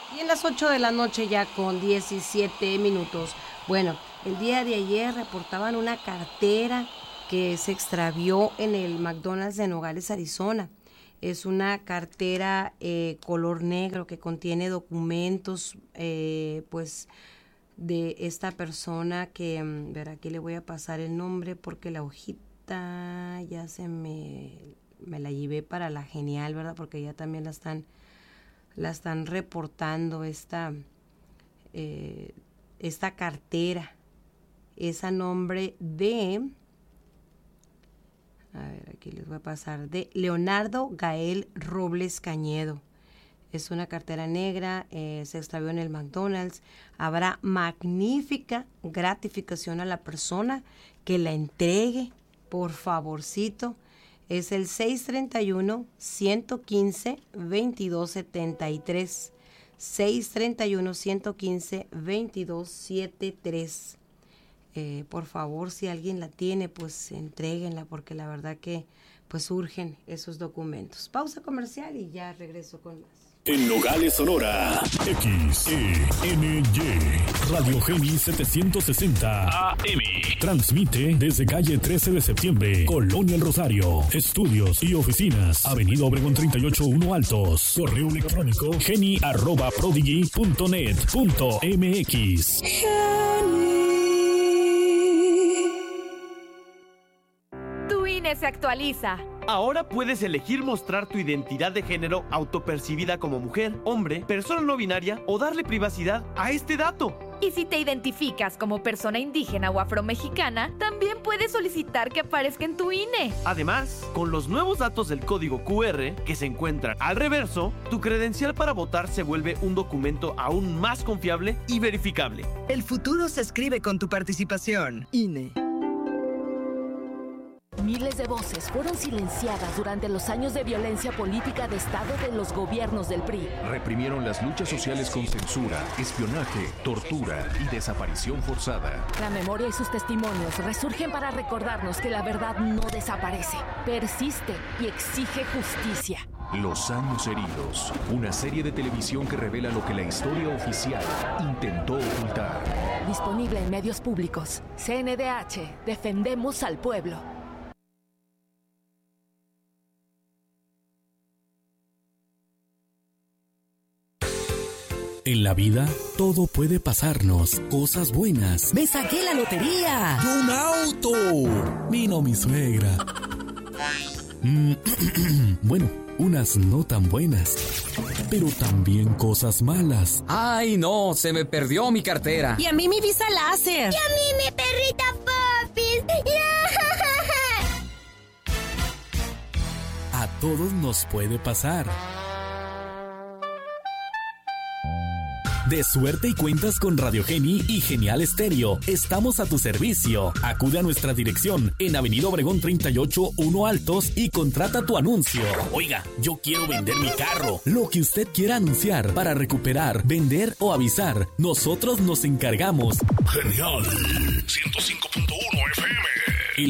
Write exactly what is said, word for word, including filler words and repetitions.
Y en las ocho de la noche ya con diecisiete minutos. Bueno, el día de ayer reportaban una cartera que se extravió en el McDonald's de Nogales, Arizona. Es una cartera eh, color negro que contiene documentos, eh, pues, de esta persona que, um, ver, aquí le voy a pasar el nombre porque la hojita ya se me, me la llevé para la genial, ¿verdad? Porque ya también la están, la están reportando esta, eh, esta cartera. Es a nombre de, a ver, aquí les voy a pasar, de Leonardo Gael Robles Cañedo. Es una cartera negra, eh, se extravió en el McDonald's. Habrá magnífica gratificación a la persona que la entregue, por favorcito. Es el seis treinta y uno, ciento quince, veintidós setenta y tres. seis treinta y uno, ciento quince, veintidós setenta y tres. Eh, por favor, si alguien la tiene, pues entréguenla, porque la verdad que pues urgen esos documentos. Pausa comercial y ya regreso con más. En Nogales, Sonora, X E N Y, Radio Geni setecientos sesenta A M. Transmite desde calle trece de septiembre, Colonia El Rosario. Estudios y oficinas, Avenida Obregón treinta y ocho uno Altos. Correo electrónico geni arroba prodigy punto net punto m x. Tu I N E se actualiza. Ahora puedes elegir mostrar tu identidad de género autopercibida como mujer, hombre, persona no binaria o darle privacidad a este dato. Y si te identificas como persona indígena o afromexicana, también puedes solicitar que aparezca en tu I N E. Además, con los nuevos datos del código Q R que se encuentran al reverso, tu credencial para votar se vuelve un documento aún más confiable y verificable. El futuro se escribe con tu participación. I N E. Miles de voces fueron silenciadas durante los años de violencia política de Estado de los gobiernos del P R I. Reprimieron las luchas sociales con censura, espionaje, tortura y desaparición forzada. La memoria y sus testimonios resurgen para recordarnos que la verdad no desaparece, persiste y exige justicia. Los años heridos, una serie de televisión que revela lo que la historia oficial intentó ocultar. Disponible en medios públicos. C N D H, defendemos al pueblo. En la vida, todo puede pasarnos. Cosas buenas. ¡Me saqué la lotería! ¡Y un auto! Vino mi suegra. Mm, bueno, unas no tan buenas. Pero también cosas malas. ¡Ay, no! Se me perdió mi cartera. Y a mí mi visa láser. Y a mí mi perrita Popis. A todos nos puede pasar. De suerte y cuentas con Radio Geni y Genial Estéreo. Estamos a tu servicio. Acude a nuestra dirección en Avenida Obregón treinta y ocho uno Altos y contrata tu anuncio. Oiga, yo quiero vender mi carro. Lo que usted quiera anunciar para recuperar, vender o avisar, nosotros nos encargamos. Genial ciento cinco punto